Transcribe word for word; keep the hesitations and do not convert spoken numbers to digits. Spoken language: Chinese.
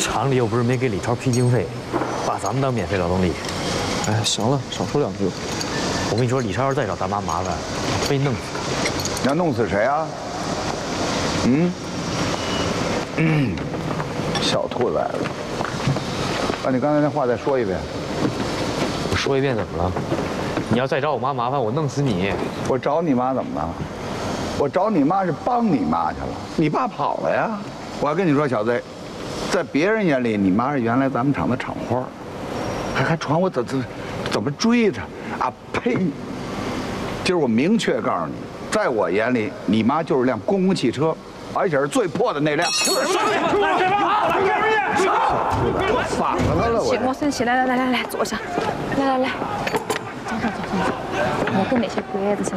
厂里又不是没给李超批经费，把咱们当免费劳动力。 哎，行了，少说两句。 我跟你说，李超要是再找大妈麻烦，非弄死他。 你要弄死谁啊？嗯？嗯，小兔崽子，把你刚才那话再说一遍。 我说一遍怎么了？你要再找我妈麻烦，我弄死你！ 我找你妈怎么了？我找你妈是帮你妈去了，你爸跑了呀。我要跟你说，小子，在别人眼里，你妈是原来咱们厂的厂花，还还传我怎怎怎么追她啊？呸！今儿我明确告诉你，在我眼里，你妈就是辆公共汽车，而且是最破的那辆。就是上去，来这边啊！来这边！我反了了，我。 我生气，来来来来来，坐下，来来来，早上早上早，我跟那些鬼子生